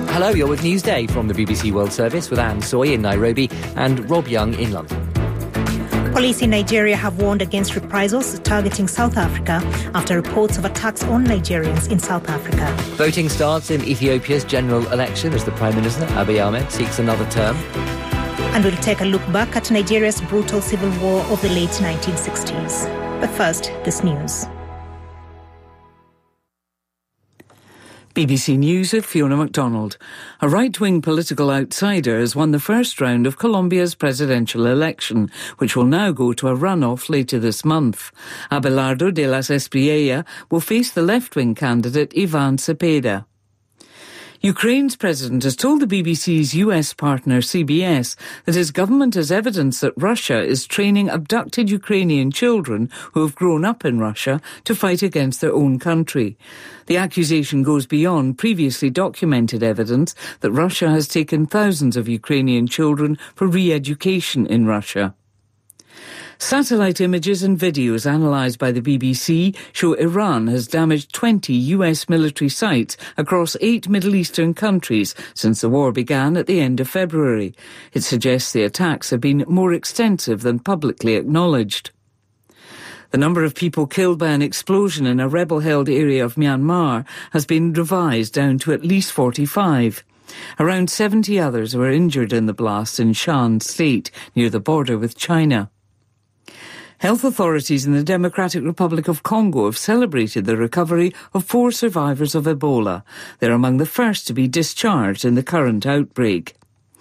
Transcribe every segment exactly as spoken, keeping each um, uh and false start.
Hello, you're with Newsday from the B B C World Service with Anne Soy in Nairobi and Rob Young in London. Police in Nigeria have warned against reprisals targeting South Africa after reports of attacks on Nigerians in South Africa. Voting starts in Ethiopia's general election as the Prime Minister, Abiy Ahmed, seeks another term. And we'll take a look back at Nigeria's brutal civil war of the late nineteen sixties. But first, this news. B B C News with Fiona MacDonald. A right-wing political outsider has won the first round of Colombia's presidential election, which will now go to a runoff later this month. Abelardo de las Espriella will face the left-wing candidate Ivan Cepeda. Ukraine's president has told the B B C's U S partner C B S that his government has evidence that Russia is training abducted Ukrainian children who have grown up in Russia to fight against their own country. The accusation goes beyond previously documented evidence that Russia has taken thousands of Ukrainian children for re-education in Russia. Satellite images and videos analysed by the B B C show Iran has damaged twenty U S military sites across eight Middle Eastern countries since the war began at the end of February. It suggests the attacks have been more extensive than publicly acknowledged. The number of people killed by an explosion in a rebel-held area of Myanmar has been revised down to at least forty-five. Around seventy others were injured in the blast in Shan State, near the border with China. Health authorities in the Democratic Republic of Congo have celebrated the recovery of four survivors of Ebola. They're among the first to be discharged in the current outbreak.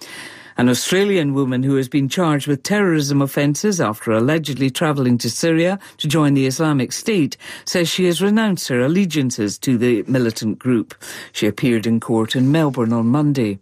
An Australian woman who has been charged with terrorism offences after allegedly travelling to Syria to join the Islamic State says she has renounced her allegiances to the militant group. She appeared in court in Melbourne on Monday.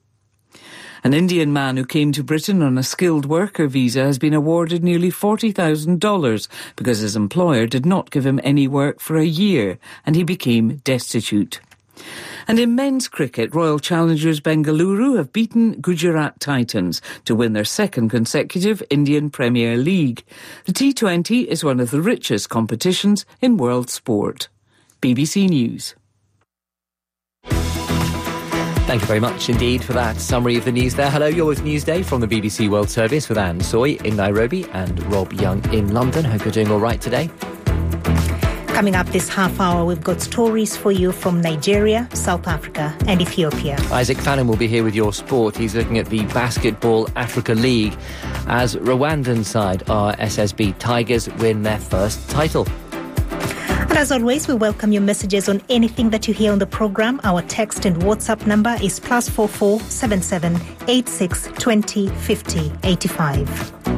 An Indian man who came to Britain on a skilled worker visa has been awarded nearly forty thousand dollars because his employer did not give him any work for a year and he became destitute. And in men's cricket, Royal Challengers Bengaluru have beaten Gujarat Titans to win their second consecutive Indian Premier League. The T twenty is one of the richest competitions in world sport. B B C News. Thank you very much indeed for that summary of the news there. Hello, you're with Newsday from the B B C World Service with Anne Soy in Nairobi and Rob Young in London. Hope you're doing all right today. Coming up this half hour, we've got stories for you from Nigeria, South Africa and Ethiopia. Isaac Fannin will be here with your sport. He's looking at the Basketball Africa League as Rwandan side R S S B Tigers win their first title. And as always, we welcome your messages on anything that you hear on the programme. Our text and WhatsApp number is plus four four seven seven eight six twenty fifty eighty five.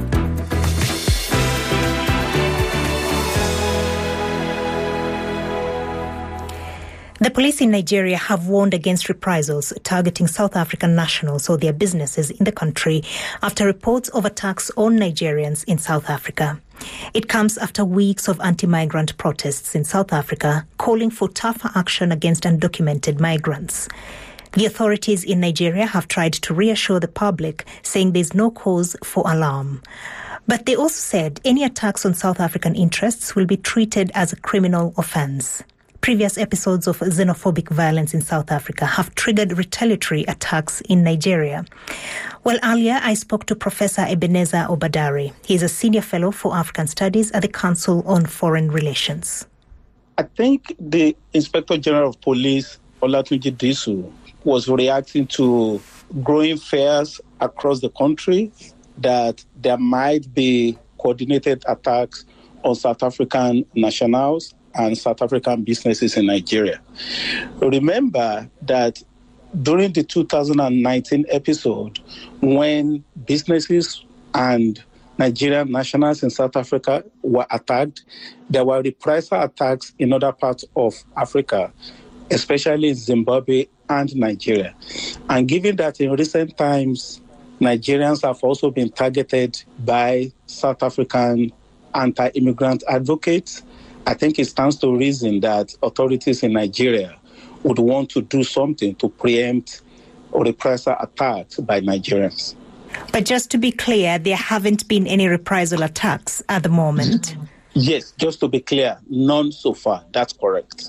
The police in Nigeria have warned against reprisals targeting South African nationals or their businesses in the country after reports of attacks on Nigerians in South Africa. It comes after weeks of anti-migrant protests in South Africa calling for tougher action against undocumented migrants. The authorities in Nigeria have tried to reassure the public, saying there's no cause for alarm. But they also said any attacks on South African interests will be treated as a criminal offence. Previous episodes of xenophobic violence in South Africa have triggered retaliatory attacks in Nigeria. Well, earlier I spoke to Professor Ebenezer Obadari. He's a senior fellow for African Studies at the Council on Foreign Relations. I think the Inspector General of Police, Olatunji Disu, was reacting to growing fears across the country that there might be coordinated attacks on South African nationals and South African businesses in Nigeria. Remember that during the two thousand nineteen episode, when businesses and Nigerian nationals in South Africa were attacked, there were reprisal attacks in other parts of Africa, especially in Zimbabwe and Nigeria. And given that in recent times, Nigerians have also been targeted by South African anti-immigrant advocates, I think it stands to reason that authorities in Nigeria would want to do something to preempt reprisal attacks by Nigerians. But just to be clear, there haven't been any reprisal attacks at the moment? Yes, just to be clear, none so far. That's correct.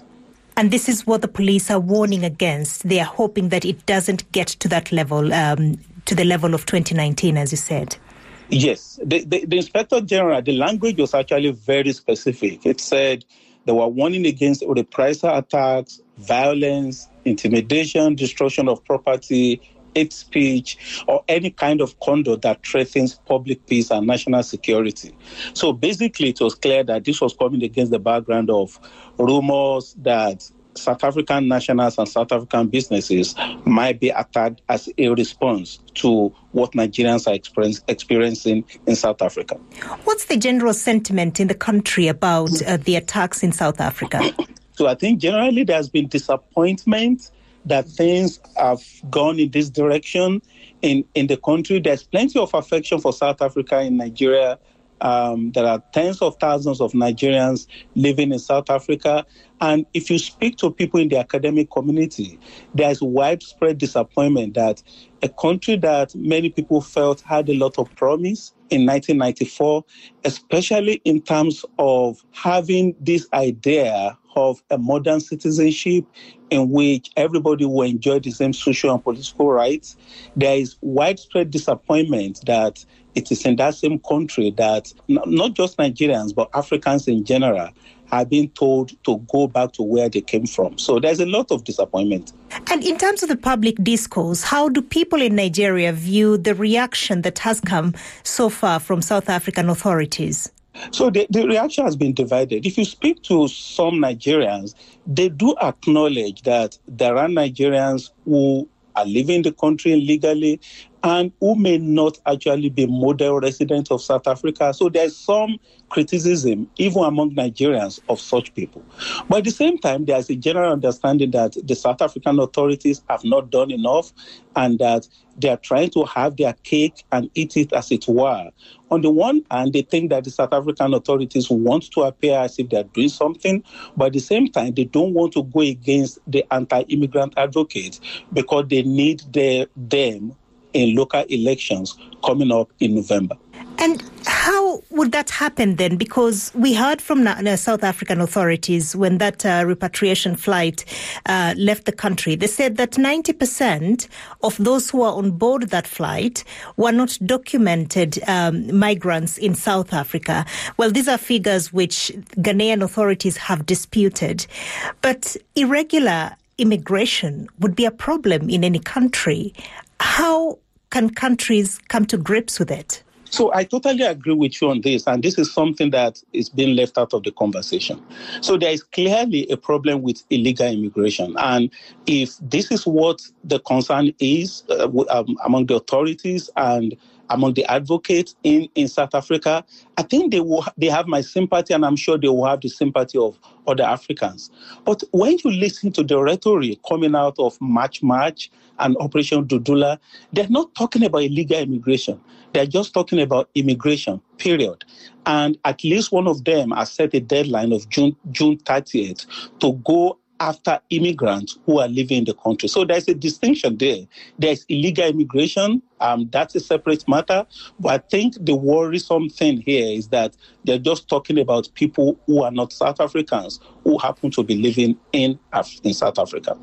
And this is what the police are warning against. They are hoping that it doesn't get to that level, um, to the level of twenty nineteen, as you said. Yes. The, the, the Inspector General, the language was actually very specific. It said they were warning against reprisal attacks, violence, intimidation, destruction of property, hate speech, or any kind of conduct that threatens public peace and national security. So basically, it was clear that this was coming against the background of rumors that South African nationals and South African businesses might be attacked as a response to what Nigerians are experience, experiencing in South Africa. What's the general sentiment in the country about uh, the attacks in South Africa? So I think generally there's been disappointment that things have gone in this direction in, in the country. There's plenty of affection for South Africa in Nigeria. Um, there are tens of thousands of Nigerians living in South Africa. And if you speak to people in the academic community, there's widespread disappointment that a country that many people felt had a lot of promise in nineteen ninety-four, especially in terms of having this idea of a modern citizenship in which everybody will enjoy the same social and political rights, there is widespread disappointment that it is in that same country that not just Nigerians, but Africans in general have been told to go back to where they came from. So there's a lot of disappointment. And in terms of the public discourse, how do people in Nigeria view the reaction that has come so far from South African authorities? So the, the reaction has been divided. If you speak to some Nigerians, they do acknowledge that there are Nigerians who are living in the country illegally and who may not actually be model residents of South Africa. So there's some criticism, even among Nigerians, of such people. But at the same time, there's a general understanding that the South African authorities have not done enough and that they are trying to have their cake and eat it, as it were. On the one hand, they think that the South African authorities want to appear as if they're doing something, but at the same time, they don't want to go against the anti-immigrant advocates because they need their, them in local elections coming up in November. And how would that happen then? Because we heard from the South African authorities when that uh, repatriation flight uh, left the country, they said that ninety percent of those who were on board that flight were not documented um, migrants in South Africa. Well, these are figures which Ghanaian authorities have disputed. But irregular immigration would be a problem in any country. How can countries come to grips with it? So I totally agree with you on this, and this is something that is being left out of the conversation. So there is clearly a problem with illegal immigration, and if this is what the concern is uh, um, among the authorities and among the advocates in, in South Africa, I think they will they have my sympathy, and I'm sure they will have the sympathy of other Africans. But when you listen to the rhetoric coming out of March March and Operation Dudula, they're not talking about illegal immigration. They're just talking about immigration, period. And at least one of them has set a deadline of June June thirtieth to go after immigrants who are living in the country. So there's a distinction there. There's illegal immigration. Um, that's a separate matter. But I think the worrisome thing here is that they're just talking about people who are not South Africans who happen to be living in, Af- in South Africa.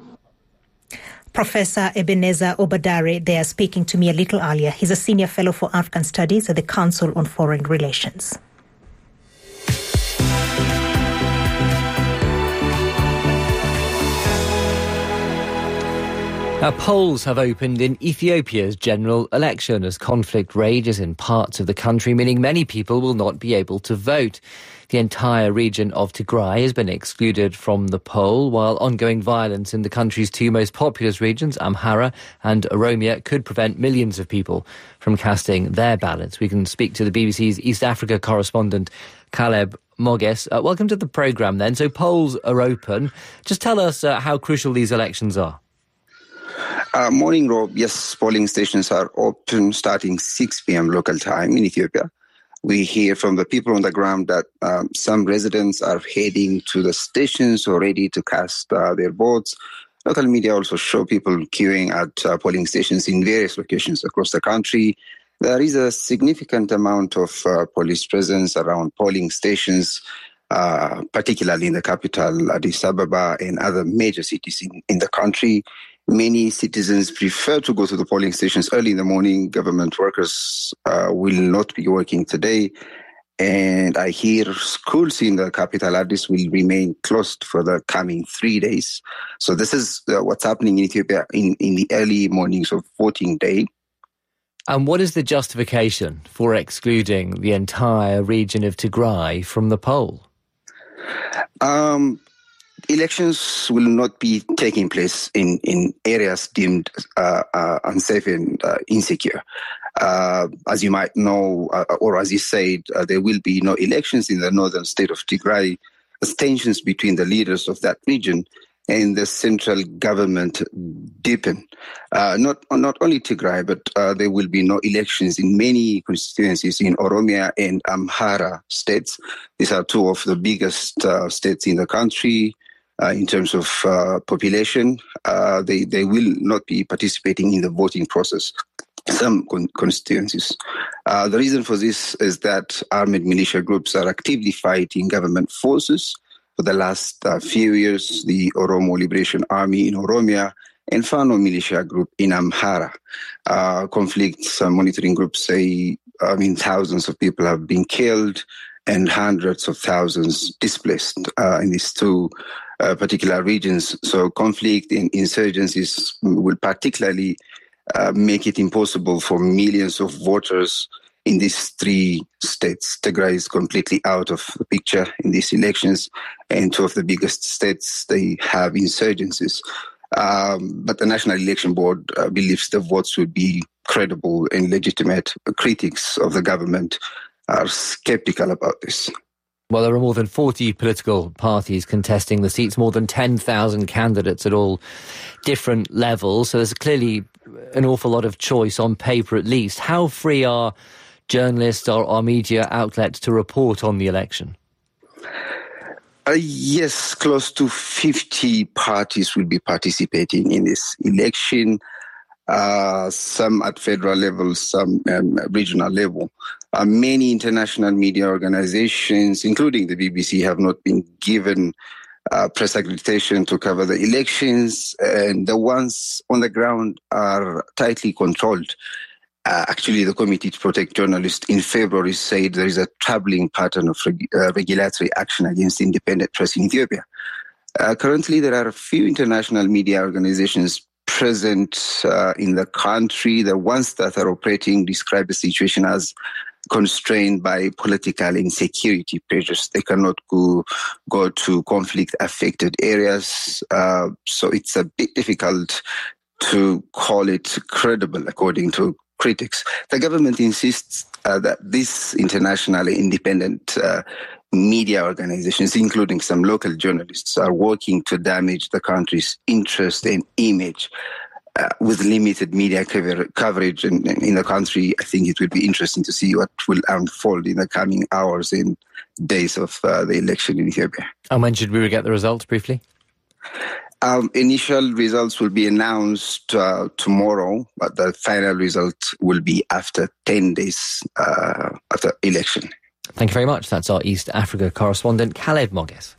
Professor Ebenezer Obadare, they are speaking to me a little earlier. He's a senior fellow for African Studies at the Council on Foreign Relations. Now, polls have opened in Ethiopia's general election as conflict rages in parts of the country, meaning many people will not be able to vote. The entire region of Tigray has been excluded from the poll, while ongoing violence in the country's two most populous regions, Amhara and Oromia, could prevent millions of people from casting their ballots. We can speak to the B B C's East Africa correspondent, Caleb Moges. Uh, welcome to the programme then. So polls are open. Just tell us uh, how crucial these elections are. Uh, morning, Rob. Yes, polling stations are open starting six p.m. local time in Ethiopia. We hear from the people on the ground that um, some residents are heading to the stations already to cast uh, their votes. Local media also show people queuing at uh, polling stations in various locations across the country. There is a significant amount of uh, police presence around polling stations. uh, particularly in the capital, Addis Ababa, and other major cities in, in the country. Many citizens prefer to go to the polling stations early in the morning. Government workers uh, will not be working today. And I hear schools in the capital, Addis, will remain closed for the coming three days. So this is uh, what's happening in Ethiopia in, in the early mornings of voting day. And what is the justification for excluding the entire region of Tigray from the poll? Um, elections will not be taking place in, in areas deemed uh, uh, unsafe and uh, insecure. Uh, as you might know, uh, or as you said, uh, there will be no elections in the northern state of Tigray, as tensions between the leaders of that region and the central government deepen. Uh, not, not only Tigray, but uh, there will be no elections in many constituencies in Oromia and Amhara states. These are two of the biggest uh, states in the country. Uh, in terms of uh, population, uh, they, they will not be participating in the voting process. Some con- constituencies. Uh, the reason for this is that armed militia groups are actively fighting government forces. For the last uh, few years, the Oromo Liberation Army in Oromia and Fano militia group in Amhara. Uh, conflicts uh, monitoring groups say, I mean, thousands of people have been killed and hundreds of thousands displaced uh, in these two uh, particular regions. So conflict and insurgencies will particularly uh, make it impossible for millions of voters in these three states. Tigray is completely out of the picture in these elections, and two of the biggest states, they have insurgencies. Um, but the National Election Board uh, believes the votes would be credible and legitimate. Critics of the government are skeptical about this. Well, there are more than forty political parties contesting the seats, more than ten thousand candidates at all different levels. So there's clearly an awful lot of choice on paper, at least. How free are journalists or our media outlets to report on the election? Uh, yes, close to fifty parties will be participating in this election, uh, some at federal level, some um, regional level. Uh, many international media organizations, including the B B C, have not been given uh, press accreditation to cover the elections, and the ones on the ground are tightly controlled. Uh, actually, the Committee to Protect Journalists in February said there is a troubling pattern of reg- uh, regulatory action against independent press in Ethiopia. Uh, currently, there are a few international media organizations present uh, in the country. The ones that are operating describe the situation as constrained by political insecurity pressures. They cannot go, go to conflict-affected areas. Uh, so it's a bit difficult to call it credible, according to critics. The government insists uh, that these international independent uh, media organizations, including some local journalists, are working to damage the country's interest and image. Uh, with limited media cover- coverage in, in the country, I think it will be interesting to see what will unfold in the coming hours and days of uh, the election in Ethiopia. And when should we get the results, briefly? Um, initial results will be announced uh, tomorrow, but the final result will be after ten days uh, after election. Thank you very much. That's our East Africa correspondent, Khaled Moges.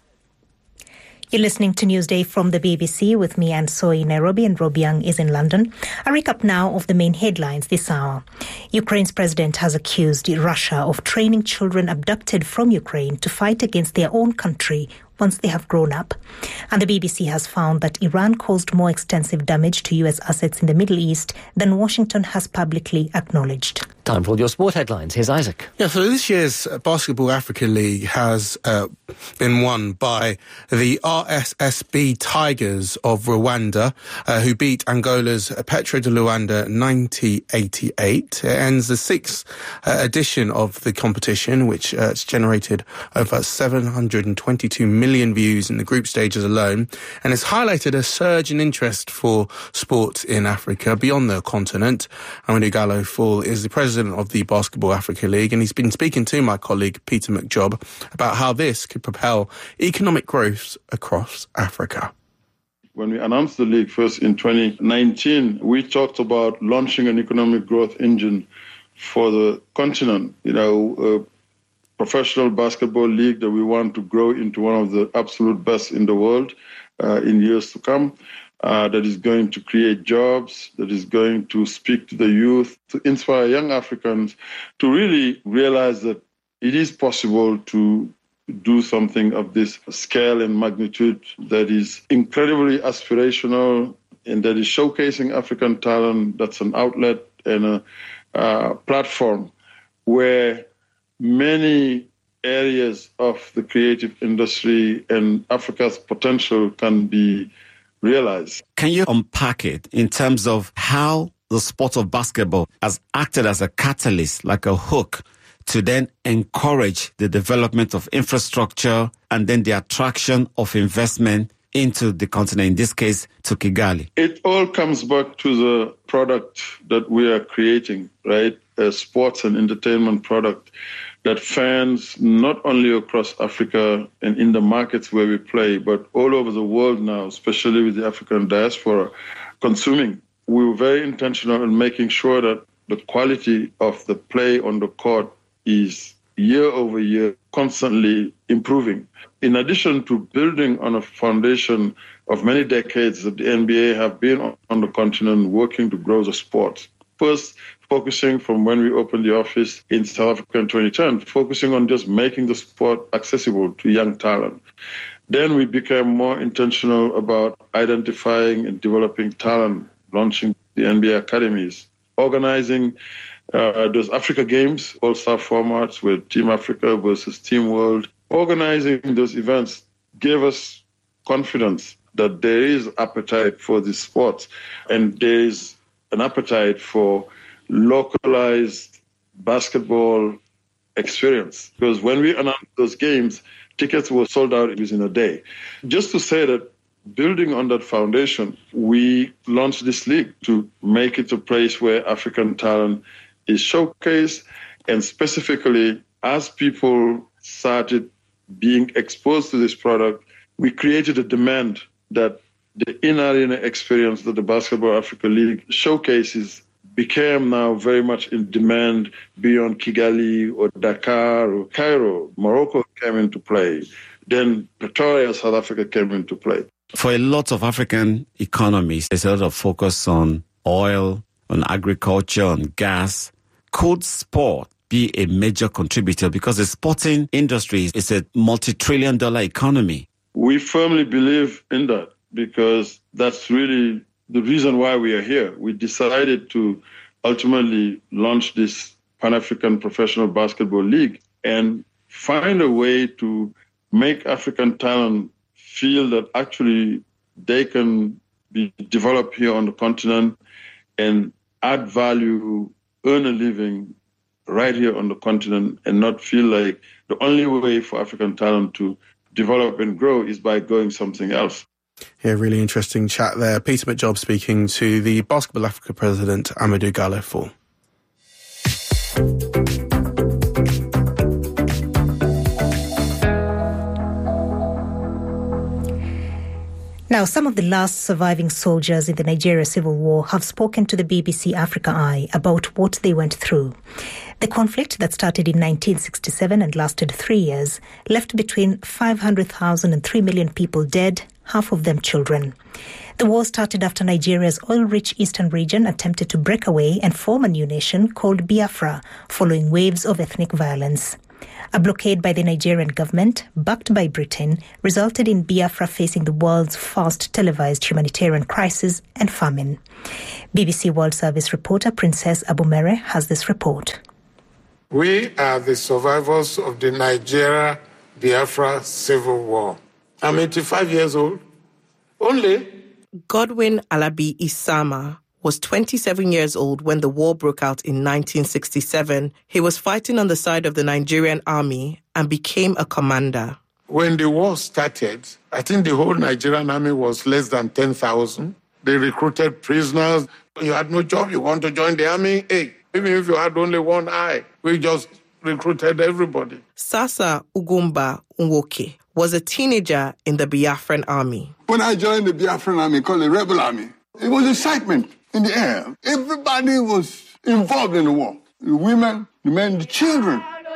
You're listening to Newsday from the B B C with me, Anne Soy, in Nairobi, and Rob Young is in London. A recap now of the main headlines this hour. Ukraine's president has accused Russia of training children abducted from Ukraine to fight against their own country once they have grown up. And the B B C has found that Iran caused more extensive damage to U S assets in the Middle East than Washington has publicly acknowledged. Time for all your sport headlines. Here's Isaac. Yeah, so this year's Basketball Africa League has uh, been won by the R S S B Tigers of Rwanda, uh, who beat Angola's Petro de Luanda ninety eighty-eight. It ends the sixth uh, edition of the competition, which uh, has generated over seven hundred twenty-two million views in the group stages alone, and has highlighted a surge in interest for sport in Africa beyond the continent. Amadou Gallo Fall is the president of the Basketball Africa League, and he's been speaking to my colleague Peter McJob about how this could propel economic growth across Africa. When we announced the league first in twenty nineteen, we talked about launching an economic growth engine for the continent. You know, uh, professional basketball league that we want to grow into one of the absolute best in the world uh, in years to come. Uh, that is going to create jobs, that is going to speak to the youth, to inspire young Africans to really realize that it is possible to do something of this scale and magnitude that is incredibly aspirational and that is showcasing African talent. That's an outlet and a uh, platform where many areas of the creative industry and Africa's potential can be realized. Can you unpack it in terms of how the sport of basketball has acted as a catalyst, like a hook, to then encourage the development of infrastructure and then the attraction of investment into the continent, in this case, to Kigali? It all comes back to the product that we are creating, right? A sports and entertainment product that fans, not only across Africa and in the markets where we play, but all over the world now, especially with the African diaspora, consuming. We were very intentional in making sure that the quality of the play on the court is year over year constantly improving. In addition to building on a foundation of many decades that the N B A have been on the continent working to grow the sport. First, focusing from when we opened the office in South Africa in twenty ten, focusing on just making the sport accessible to young talent. Then we became more intentional about identifying and developing talent, launching the N B A academies, organizing uh, those Africa Games, all-star formats with Team Africa versus Team World. Organizing those events gave us confidence that there is appetite for this sport and there is an appetite for localized basketball experience. Because when we announced those games, tickets were sold out within a day. Just to say that building on that foundation, we launched this league to make it a place where African talent is showcased. And specifically, as people started being exposed to this product, we created a demand that the in-arena experience that the Basketball Africa League showcases became now very much in demand beyond Kigali or Dakar or Cairo. Morocco came into play. Then Pretoria, South Africa came into play. For a lot of African economies, there's a lot of focus on oil, on agriculture, on gas. Could sport be a major contributor? Because the sporting industry is a multi-trillion dollar economy. We firmly believe in that because that's really the reason why we are here. We decided to ultimately launch this Pan-African Professional Basketball League and find a way to make African talent feel that actually they can be developed here on the continent and add value, earn a living right here on the continent and not feel like the only way for African talent to develop and grow is by going something else. Yeah, really interesting chat there. Peter McJob speaking to the Basketball Africa president, Amadou Gallo. Now, some of the last surviving soldiers in the Nigeria Civil War have spoken to the B B C Africa Eye about what they went through. The conflict that started in nineteen sixty-seven and lasted three years left between five hundred thousand and three million people dead, half of them children. The war started after Nigeria's oil-rich eastern region attempted to break away and form a new nation called Biafra, following waves of ethnic violence. A blockade by the Nigerian government, backed by Britain, resulted in Biafra facing the world's first televised humanitarian crisis and famine. B B C World Service reporter Princess Abumere has this report. We are the survivors of the Nigeria-Biafra Civil War. I'm eighty-five years old. Only. Godwin Alabi Isama was twenty-seven years old when the war broke out in nineteen sixty-seven. He was fighting on the side of the Nigerian army and became a commander. When the war started, I think the whole Nigerian army was less than ten thousand. They recruited prisoners. You had no job, you want to join the army? Hey, even if you had only one eye, we just recruited everybody. Sasa Ugumba Nwoke was a teenager in the Biafran army. When I joined the Biafran army, called the Rebel Army, it was excitement in the air. Everybody was involved in the war. The women, the men, the children.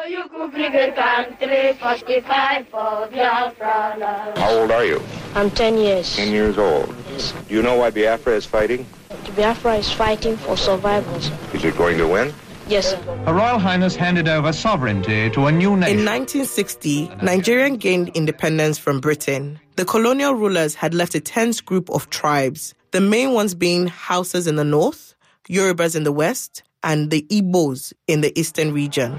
How old are you? I'm ten years. Ten years old. Yes. Do you know why Biafra is fighting? Biafra is fighting for survival. Is it going to win? Yes, sir. Her Royal Highness handed over sovereignty to a new nation. In nineteen sixty, Nigeria gained independence from Britain. The colonial rulers had left a tense group of tribes, the main ones being Hausas in the north, Yorubas in the west, and the Igbos in the eastern region.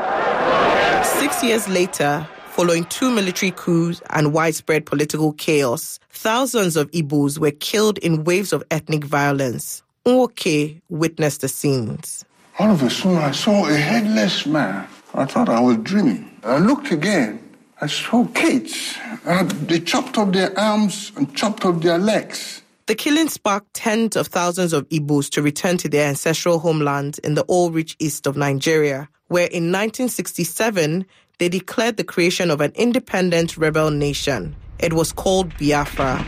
Six years later, following two military coups and widespread political chaos, thousands of Igbos were killed in waves of ethnic violence. Nwoke witnessed the scenes. All of a sudden, I saw a headless man. I thought I was dreaming. I looked again. I saw kids. And they chopped off their arms and chopped off their legs. The killing sparked tens of thousands of Igbos to return to their ancestral homeland in the oil-rich east of Nigeria, where in nineteen sixty-seven, they declared the creation of an independent rebel nation. It was called Biafra.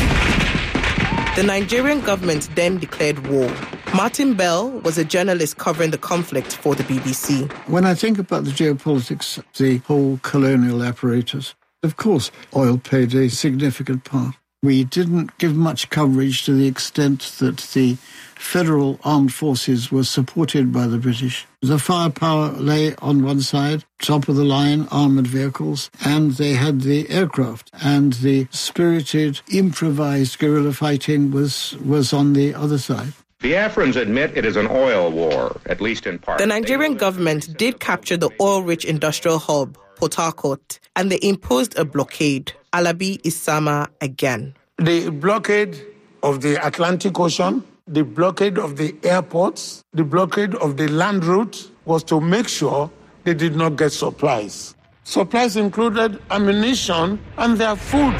The Nigerian government then declared war. Martin Bell was a journalist covering the conflict for the B B C. When I think about the geopolitics, the whole colonial apparatus, of course, oil played a significant part. We didn't give much coverage to the extent that the federal armed forces were supported by the British. The firepower lay on one side, top-of-the-line armoured vehicles, and they had the aircraft. And the spirited, improvised guerrilla fighting was, was on the other side. Biafrans admit it is an oil war, at least in part. The Nigerian government did capture the oil-rich industrial hub, Port Harcourt, and they imposed a blockade. Alabi Isama again. The blockade of the Atlantic Ocean, the blockade of the airports, the blockade of the land route was to make sure they did not get supplies. Supplies included ammunition and their food.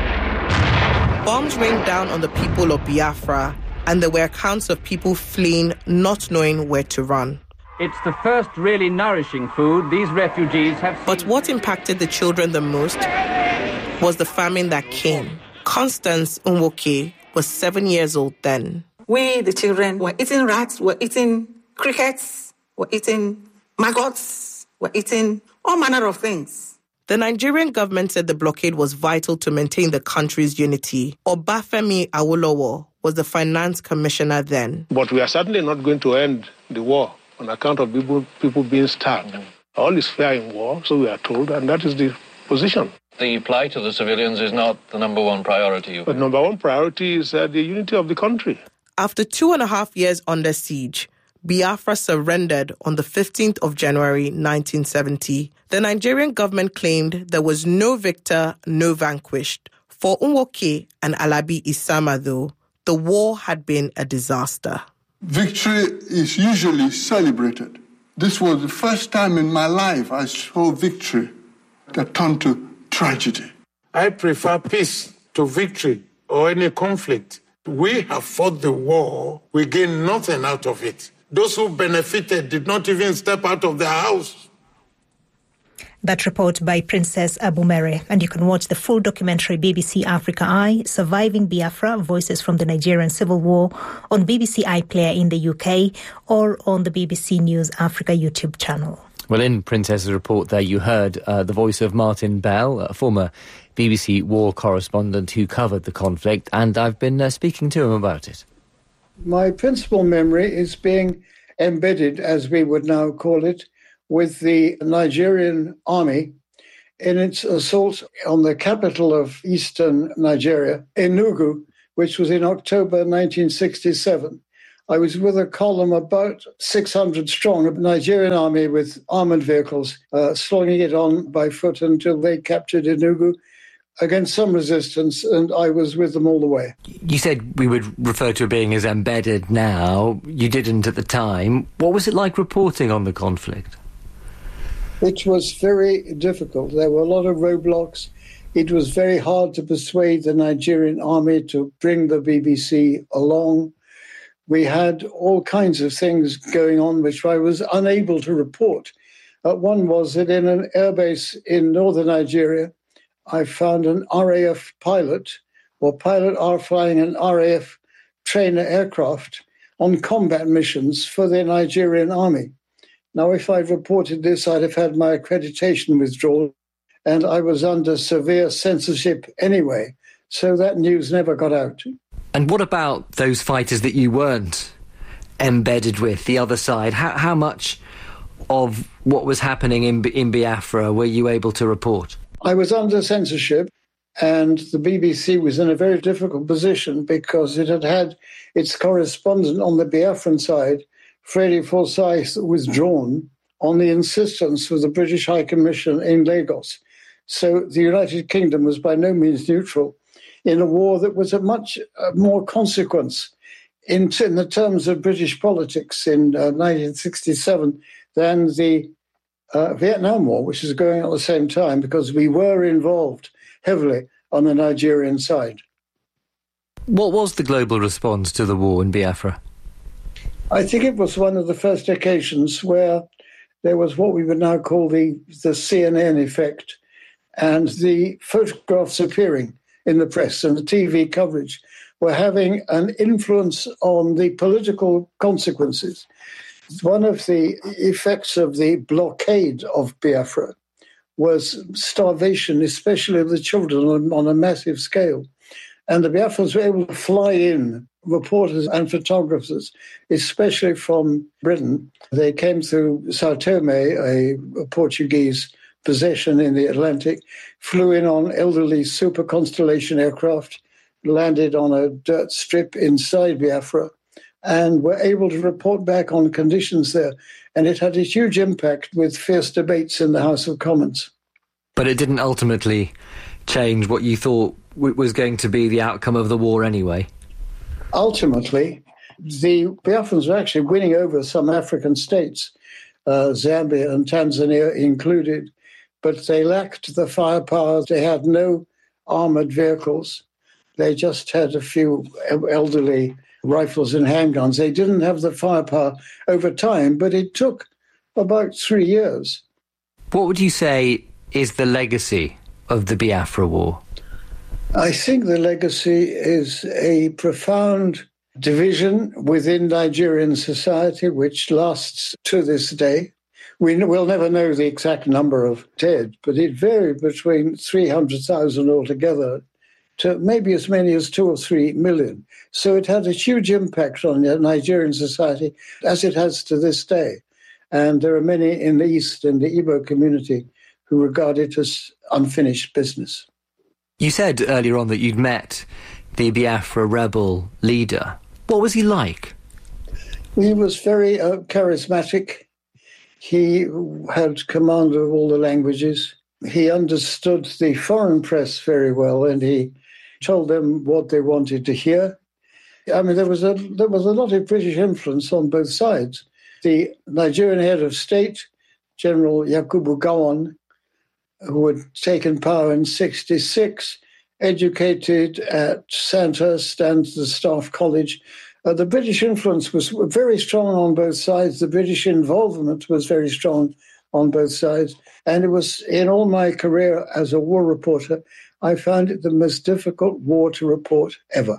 Bombs rained down on the people of Biafra, and there were accounts of people fleeing, not knowing where to run. It's the first really nourishing food these refugees have seen. But what impacted the children the most was the famine that came. Constance Nwoke was seven years old then. We, the children, were eating rats, were eating crickets, were eating maggots, were eating all manner of things. The Nigerian government said the blockade was vital to maintain the country's unity. Obafemi Awolowo was the finance commissioner then. But we are certainly not going to end the war on account of people, people being starved. Mm-hmm. All is fair in war, so we are told, and that is the position. The plight of the civilians is not the number one priority. But number one priority is uh, the unity of the country. After two and a half years under siege, Biafra surrendered on the fifteenth of January nineteen seventy. The Nigerian government claimed there was no victor, no vanquished. For Nwoke and Alabi Isama, though, the war had been a disaster. Victory is usually celebrated. This was the first time in my life I saw victory that turned to tragedy. I prefer peace to victory or any conflict. We have fought the war. We gained nothing out of it. Those who benefited did not even step out of their house. That report by Princess Abumere. And you can watch the full documentary B B C Africa Eye, Surviving Biafra, Voices from the Nigerian Civil War, on B B C iPlayer in the U K or on the B B C News Africa YouTube channel. Well, in Princess's report there, you heard uh, the voice of Martin Bell, a former B B C war correspondent who covered the conflict, and I've been uh, speaking to him about it. My principal memory is being embedded, as we would now call it, with the Nigerian army in its assault on the capital of eastern Nigeria, Enugu, which was in October nineteen sixty-seven. I was with a column about six hundred strong, a Nigerian army with armoured vehicles, uh, slinging it on by foot until they captured Enugu against some resistance, and I was with them all the way. You said we would refer to it being as embedded now. You didn't at the time. What was it like reporting on the conflict? It was very difficult. There were a lot of roadblocks. It was very hard to persuade the Nigerian army to bring the B B C along. We had all kinds of things going on which I was unable to report. Uh, one was that in an airbase in northern Nigeria, I found an R A F pilot, or pilot are flying an R A F trainer aircraft on combat missions for the Nigerian army. Now, if I'd reported this, I'd have had my accreditation withdrawn, and I was under severe censorship anyway, so that news never got out. And what about those fighters that you weren't embedded with, the other side? How, how much of what was happening in, in Biafra were you able to report? I was under censorship, and the B B C was in a very difficult position because it had had its correspondent on the Biafran side, Freddie Forsyth, withdrawn on the insistence of the British High Commission in Lagos. So the United Kingdom was by no means neutral in a war that was of much uh, more consequence in, in the terms of British politics in uh, nineteen sixty-seven than the uh, Vietnam War, which was going on at the same time, because we were involved heavily on the Nigerian side. What was the global response to the war in Biafra? I think it was one of the first occasions where there was what we would now call the, the C N N effect, and the photographs appearing in the press and the T V coverage were having an influence on the political consequences. One of the effects of the blockade of Biafra was starvation, especially of the children, on, on a massive scale. And the Biafrans were able to fly in reporters and photographers, especially from Britain. They came through Sao Tome, a, a Portuguese possession in the Atlantic, flew in on elderly Super Constellation aircraft, landed on a dirt strip inside Biafra, and were able to report back on conditions there. And it had a huge impact with fierce debates in the House of Commons. But it didn't ultimately change what you thought was going to be the outcome of the war anyway? Ultimately, the Biafrans were actually winning over some African states, uh, Zambia and Tanzania included, but they lacked the firepower. They had no armoured vehicles. They just had a few elderly rifles and handguns. They didn't have the firepower over time, but it took about three years. What would you say is the legacy of the Biafra War? I think the legacy is a profound division within Nigerian society, which lasts to this day. We will never know the exact number of dead, but it varied between three hundred thousand altogether to maybe as many as two or three million. So it had a huge impact on Nigerian society, as it has to this day. And there are many in the East, in the Igbo community, who regard it as unfinished business. You said earlier on that you'd met the Biafra rebel leader. What was he like? He was very uh, charismatic. He had command of all the languages. He understood the foreign press very well, and he told them what they wanted to hear. I mean, there was a there was a lot of British influence on both sides. The Nigerian head of state, General Yakubu Gowon, who had taken power in sixty-six, educated at Sandhurst and the Staff College. Uh, the British influence was very strong on both sides. The British involvement was very strong on both sides. And it was, in all my career as a war reporter, I found it the most difficult war to report ever.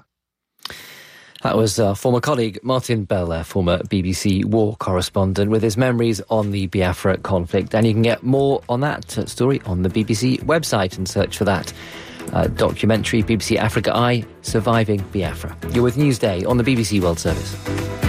That was uh, former colleague Martin Bell, uh, former B B C war correspondent, with his memories on the Biafra conflict. And you can get more on that uh, story on the B B C website and search for that uh, documentary, B B C Africa Eye, Surviving Biafra. You're with Newsday on the B B C World Service.